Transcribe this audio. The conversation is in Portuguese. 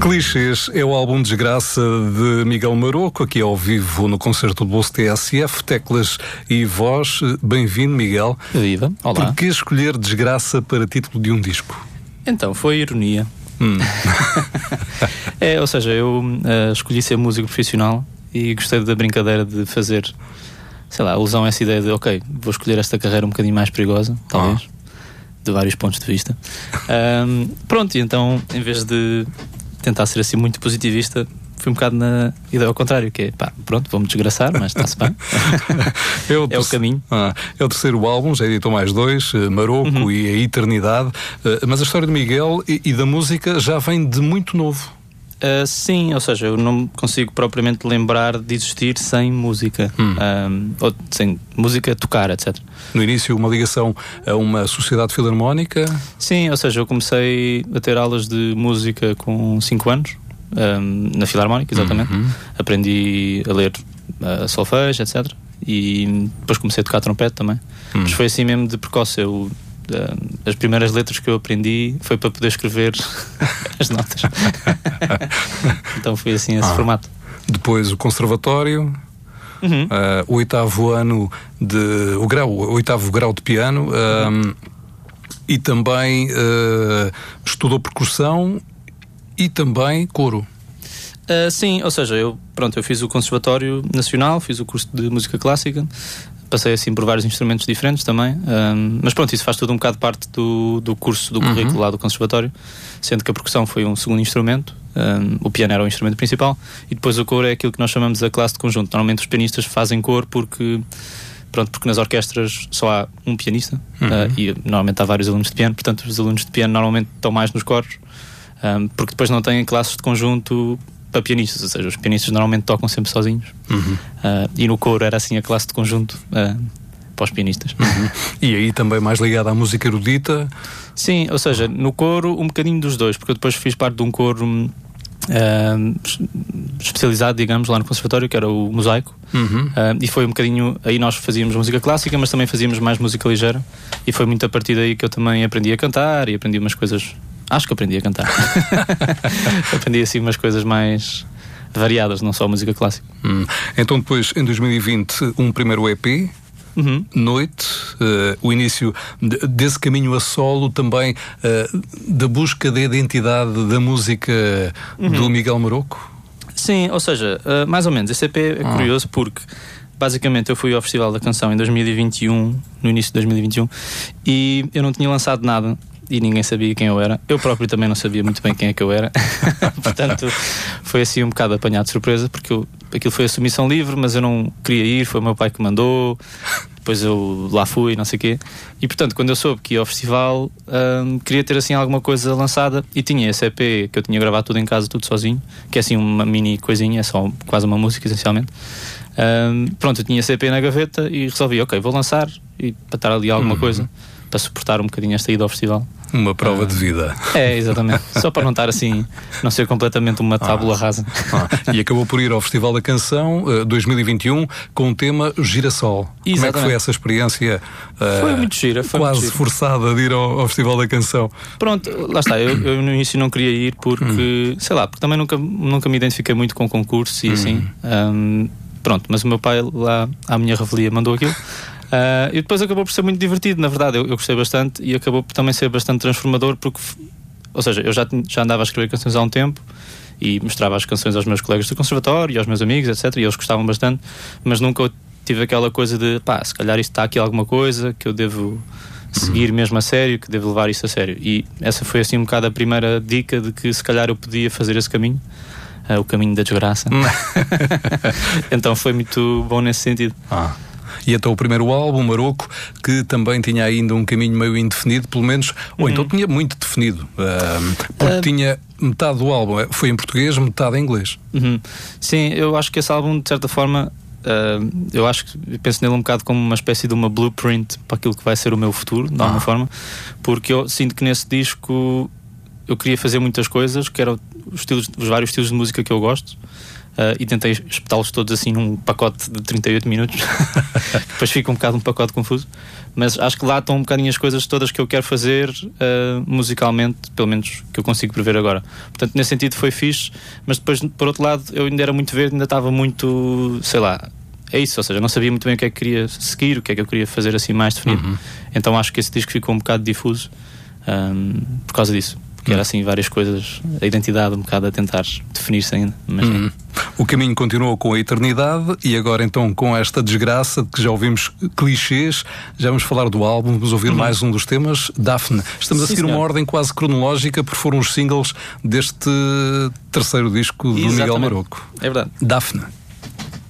Clichês é o álbum Desgraça de Miguel Maroco, aqui ao vivo no concerto do Bolso TSF, teclas e voz. Bem-vindo, Miguel. Viva, olá. Por que escolher Desgraça para título de um disco? Então, foi ironia. Ou seja, eu escolhi ser músico profissional e gostei da brincadeira de fazer, sei lá, alusão a essa ideia de, ok, vou escolher esta carreira um bocadinho mais perigosa, talvez, de vários pontos de vista. Pronto, e então, em vez de tentar ser assim muito positivista, fui um bocado na ideia ao contrário, que é, pronto, vou-me desgraçar, mas está-se bem. É o caminho. É o terceiro álbum, já editou mais dois, Maroco e A Eternidade, mas a história do Miguel e da música já vem de muito novo. Sim, ou seja, eu não consigo propriamente lembrar de existir sem música, ou sem música tocar, etc. No início, uma ligação a uma sociedade filarmónica? Sim, ou seja, eu comecei a ter aulas de música com 5 anos, na Filarmónica, exatamente. Aprendi a ler solfejo, etc. E depois comecei a tocar trompete também. Mas foi assim mesmo de precoce. As primeiras letras que eu aprendi foi para poder escrever as notas. Então foi assim esse formato. Depois o conservatório, o oitavo ano o oitavo grau de piano, e também estudou percussão e também coro. Sim, ou seja, eu fiz o Conservatório Nacional, fiz o curso de Música Clássica, passei assim por vários instrumentos diferentes também, mas pronto, isso faz tudo um bocado parte do curso, do currículo lá do Conservatório, sendo que a percussão foi um segundo instrumento, o piano era o instrumento principal, e depois o coro é aquilo que nós chamamos a classe de conjunto. Normalmente os pianistas fazem coro porque nas orquestras só há um pianista, e normalmente há vários alunos de piano, portanto os alunos de piano normalmente estão mais nos coros, porque depois não têm classes de conjunto para pianistas, ou seja, os pianistas normalmente tocam sempre sozinhos, e no coro era assim a classe de conjunto para os pianistas. E aí também mais ligado à música erudita? Sim, ou seja, no coro um bocadinho dos dois, porque eu depois fiz parte de um coro especializado, digamos, lá no Conservatório, que era o Mosaico, e foi um bocadinho, aí nós fazíamos música clássica, mas também fazíamos mais música ligeira, e foi muito a partir daí que eu também aprendi a cantar e aprendi umas coisas. Acho que aprendi a cantar. Aprendi assim umas coisas mais variadas, não só música clássica. Então depois, em 2020, um primeiro EP, Noite, o início desse caminho a solo, também da busca da identidade da música do Miguel Maroco? Sim, ou seja, mais ou menos. Esse EP é curioso porque basicamente eu fui ao Festival da Canção em 2021, no início de 2021, e eu não tinha lançado nada. E ninguém sabia quem eu era. Eu próprio também não sabia muito bem quem é que eu era. Portanto, foi assim um bocado apanhado de surpresa, porque aquilo foi a submissão livre, mas eu não queria ir, foi o meu pai que mandou. Depois eu lá fui, não sei o quê. E portanto, quando eu soube que ia ao festival, queria ter assim alguma coisa lançada. E tinha esse EP que eu tinha gravado tudo em casa, tudo sozinho, que é assim uma mini coisinha, é só quase uma música essencialmente. Pronto, eu tinha esse EP na gaveta e resolvi, ok, vou lançar, e para estar ali alguma coisa para suportar um bocadinho esta ida ao festival. Uma prova de vida. Exatamente. Só para não estar assim, não ser completamente uma tábula rasa. E acabou por ir ao Festival da Canção 2021 com o tema Girassol. Exatamente. Como é que foi essa experiência? Foi muito gira. Quase forçada de ir ao Festival da Canção. Pronto, lá está. Eu no início não queria ir porque, sei lá, porque também nunca me identifiquei muito com concursos e assim. Pronto, mas o meu pai lá, à minha revelia, mandou aquilo. E depois acabou por ser muito divertido, na verdade. Eu gostei bastante e acabou por também ser bastante transformador, porque, ou seja, eu já andava a escrever canções há um tempo e mostrava as canções aos meus colegas do conservatório e aos meus amigos, etc. E eles gostavam bastante, mas nunca tive aquela coisa de se calhar isto está aqui alguma coisa que eu devo seguir mesmo a sério, que devo levar isso a sério. E essa foi assim um bocado a primeira dica de que se calhar eu podia fazer esse caminho, o caminho da desgraça. Então foi muito bom nesse sentido. E então o primeiro álbum, Maroco, que também tinha ainda um caminho meio indefinido, pelo menos, ou então tinha muito definido, porque tinha metade do álbum foi em português, metade em inglês. Sim, eu acho que esse álbum, de certa forma, eu penso nele um bocado como uma espécie de uma blueprint para aquilo que vai ser o meu futuro, de alguma forma, porque eu sinto que nesse disco eu queria fazer muitas coisas, que eram os vários estilos de música que eu gosto. e tentei espetá-los todos assim num pacote de 38 minutos. Depois fica um bocado um pacote confuso, mas acho que lá estão um bocadinho as coisas todas que eu quero fazer musicalmente, pelo menos que eu consigo prever agora. Portanto, nesse sentido foi fixe, mas depois, por outro lado, eu ainda era muito verde, ainda estava muito, sei lá, é isso, ou seja, não sabia muito bem o que é que queria seguir, o que é que eu queria fazer assim mais definido. Então acho que esse disco ficou um bocado difuso por causa disso. Porque era assim várias coisas, a identidade um bocado a tentar definir-se ainda. Mas o caminho continuou com a eternidade e agora então com esta desgraça de que já ouvimos clichês, já vamos falar do álbum, vamos ouvir mais um dos temas, Daphne. Estamos a seguir uma ordem quase cronológica porque foram os singles deste terceiro disco do Miguel Maroco. É verdade. Daphne.